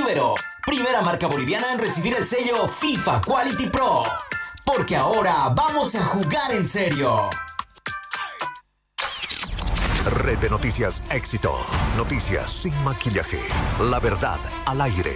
Número. Primera marca boliviana en recibir el sello FIFA Quality Pro. Porque ahora vamos a jugar en serio. Red de Noticias Éxito. Noticias sin maquillaje. La verdad al aire.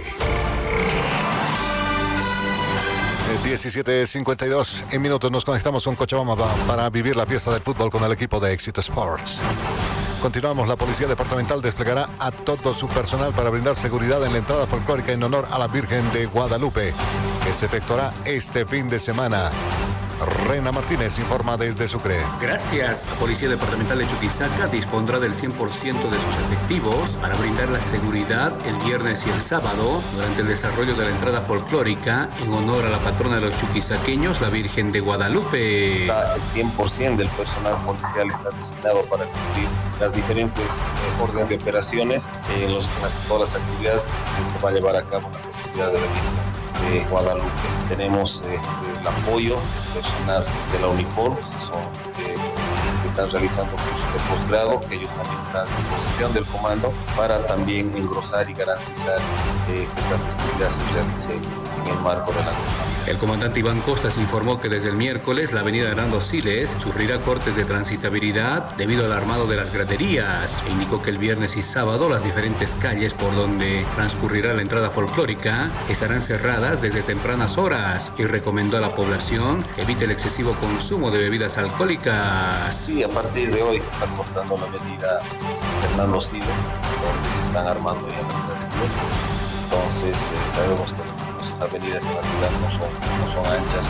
17:52 en minutos nos conectamos con Cochabamba para vivir la fiesta del fútbol con el equipo de Éxito Sports. Continuamos, la Policía Departamental desplegará a todo su personal para brindar seguridad en la entrada folclórica en honor a la Virgen de Guadalupe, que se efectuará este fin de semana. Rena Martínez informa desde Sucre. Gracias. La Policía Departamental de Chuquisaca dispondrá del 100% de sus efectivos para brindar la seguridad el viernes y el sábado durante el desarrollo de la entrada folclórica en honor a la patrona de los chuquisaqueños, la Virgen de Guadalupe. El 100% del personal policial está designado para cumplir las diferentes órdenes de operaciones en todas las actividades que se va a llevar a cabo en la festividad de la Virgen de Guadalupe. Tenemos el apoyo del personal de la Unifor, que están realizando cursos de posgrado, que ellos también están a disposición del comando para también engrosar y garantizar que esta festividad se realice en el marco de la normalidad. El comandante Iván Costas informó que desde el miércoles la avenida Hernando Siles sufrirá cortes de transitabilidad debido al armado de las graderías e indicó que el viernes y sábado las diferentes calles por donde transcurrirá la entrada folclórica estarán cerradas desde tempranas horas y recomendó a la población que evite el excesivo consumo de bebidas alcohólicas. Sí, a partir de hoy se está cortando la avenida Hernando Siles, donde se están armando ya las graderías. Entonces sabemos que las avenidas en la ciudad no son anchas,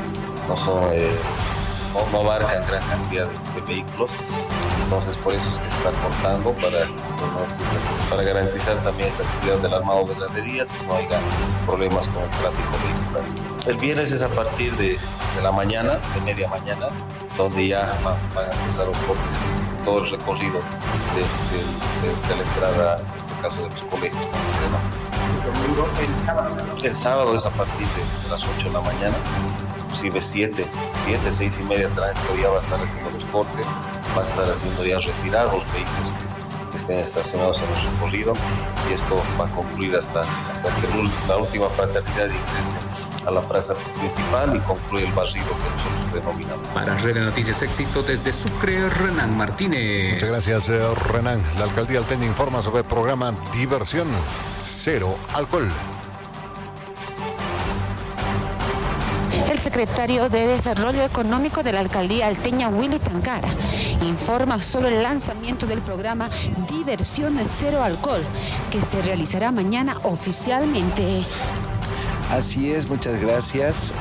no abarcan gran cantidad de vehículos. Entonces por eso es que se está cortando para garantizar también esta actividad del armado de graderías y no haya problemas con el tráfico vehicular. El viernes es a partir de la mañana, de media mañana, donde ya van a empezar los cortes, todo el recorrido de la entrada, en este caso de los colegios. El sábado es a partir de las 8 de la mañana, inclusive 7, 6:30 tránsito ya va a estar haciendo los cortes, va a estar haciendo ya retirar los vehículos que estén estacionados en el recorrido y esto va a concluir hasta que la última fraternidad ingrese a la plaza principal y concluye el barrido que nosotros denominamos. Para Red de Noticias Éxito desde Sucre, Renan Martínez. Muchas gracias, Renan. La alcaldía alteña informa sobre el programa Diversión Cero Alcohol. El secretario de Desarrollo Económico de la alcaldía alteña, Willy Tancara, informa sobre el lanzamiento del programa Diversión Cero Alcohol, que se realizará mañana oficialmente. Así es, muchas gracias.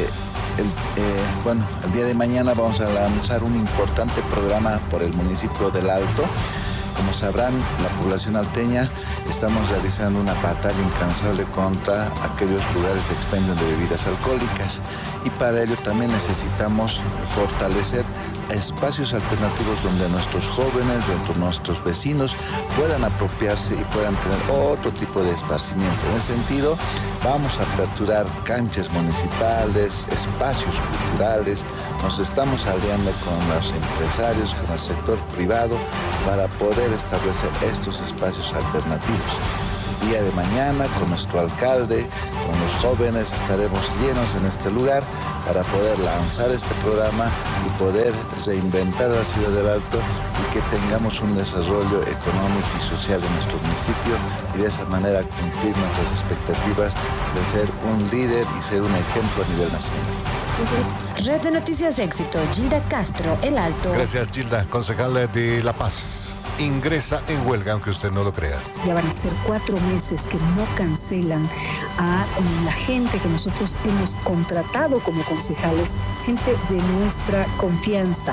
El día de mañana vamos a lanzar un importante programa por el municipio del Alto. Como sabrán, la población alteña estamos realizando una batalla incansable contra aquellos lugares de expendio de bebidas alcohólicas y para ello también necesitamos fortalecer espacios alternativos donde nuestros jóvenes, donde nuestros vecinos puedan apropiarse y puedan tener otro tipo de esparcimiento. En ese sentido, vamos a aperturar canchas municipales, espacios culturales, nos estamos aliando con los empresarios, con el sector privado para poder establecer estos espacios alternativos. El día de mañana con nuestro alcalde, con los jóvenes estaremos llenos en este lugar para poder lanzar este programa y poder reinventar la ciudad del Alto y que tengamos un desarrollo económico y social en nuestro municipio y de esa manera cumplir nuestras expectativas de ser un líder y ser un ejemplo a nivel nacional. Red de Noticias Éxito, Gilda Castro, El Alto. Gracias, Gilda, concejal de La Paz. Ingresa en huelga, aunque usted no lo crea. Ya van a ser 4 meses que no cancelan a la gente que nosotros hemos contratado como concejales, gente de nuestra confianza.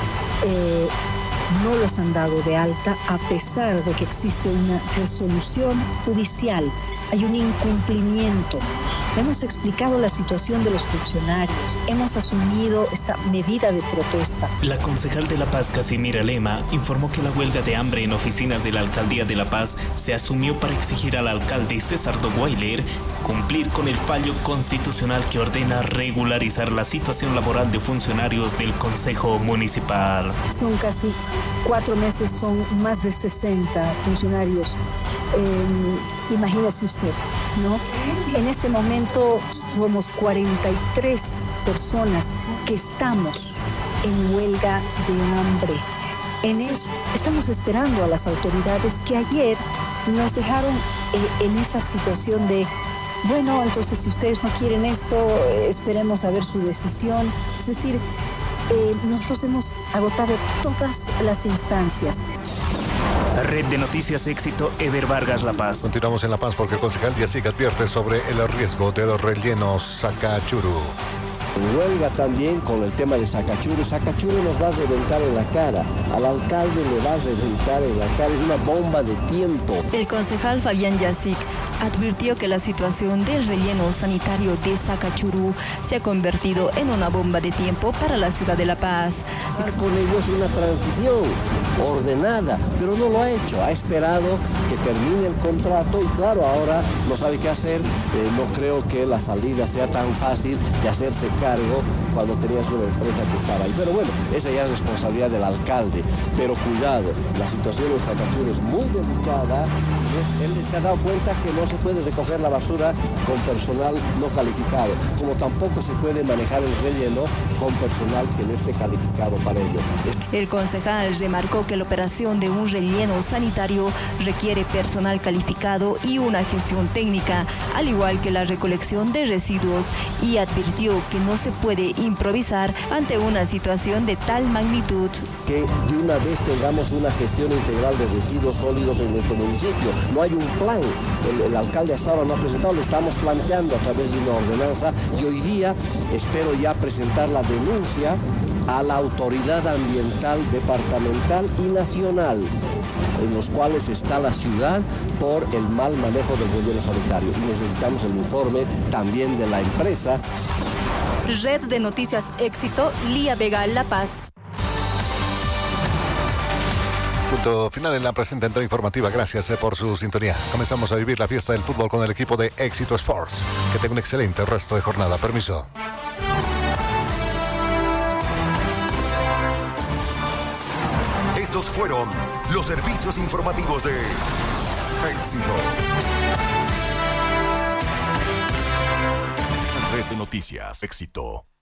No los han dado de alta a pesar de que existe una resolución judicial. Hay un incumplimiento hemos explicado la situación de los funcionarios, hemos asumido esta medida de protesta. La concejal de La Paz, Casimira Lema, informó que la huelga de hambre en oficinas de la Alcaldía de La Paz se asumió para exigir al alcalde César Doguailer cumplir con el fallo constitucional que ordena regularizar la situación laboral de funcionarios del Consejo Municipal. Son casi 4 meses, son más de 60 funcionarios. Imagínese usted, ¿no? En este momento somos 43 personas que estamos en huelga de hambre. Estamos esperando a las autoridades que ayer nos dejaron en esa situación de, bueno, entonces si ustedes no quieren esto, esperemos a ver su decisión. Es decir, nosotros hemos agotado todas las instancias. Red de Noticias Éxito, Ever Vargas, La Paz. Continuamos en La Paz porque el concejal Yacic advierte sobre el riesgo de los rellenos Sacachuru. Huelga también con el tema de Sacachuru. Sacachuru nos va a reventar en la cara. Al alcalde le va a reventar en la cara. Es una bomba de tiempo. El concejal Fabián Yacic advirtió que la situación del relleno sanitario de Sacachuru se ha convertido en una bomba de tiempo para la ciudad de La Paz. Con ellos una transición ordenada, pero no lo ha hecho. Ha esperado que termine el contrato y claro, ahora no sabe qué hacer. No creo que la salida sea tan fácil de hacerse cargo cuando tenías una empresa que estaba ahí. Pero bueno, esa ya es responsabilidad del alcalde. Pero cuidado, la situación en Sacachuru es muy delicada. Él se ha dado cuenta que no se puede recoger la basura con personal no calificado, como tampoco se puede manejar el relleno con personal que no esté calificado para ello. El concejal remarcó que la operación de un relleno sanitario requiere personal calificado y una gestión técnica, al igual que la recolección de residuos, y advirtió que no se puede improvisar ante una situación de tal magnitud. Que de una vez tengamos una gestión integral de residuos sólidos en nuestro municipio. No hay un plan. El alcalde hasta ahora no ha presentado, lo estamos planteando a través de una ordenanza y hoy día espero ya presentar la denuncia a la autoridad ambiental departamental y nacional, en los cuales está la ciudad por el mal manejo del relleno sanitario. Y necesitamos el informe también de la empresa. Red de Noticias Éxito, Lía Vega, La Paz. Punto final en la presente entrega informativa. Gracias por su sintonía. Comenzamos a vivir la fiesta del fútbol con el equipo de Éxito Sports. Que tenga un excelente resto de jornada. Permiso. Estos fueron los servicios informativos de Éxito. Red de Noticias Éxito.